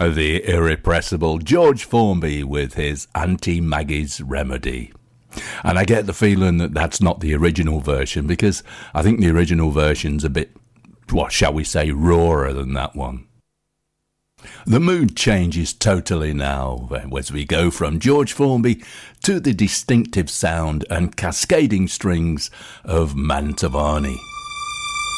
The irrepressible George Formby with his Auntie Maggie's Remedy. And I get the feeling that that's not the original version, because I think the original version's a bit, what shall we say, rawer than that one. The mood changes totally now as we go from George Formby to the distinctive sound and cascading strings of Mantovani.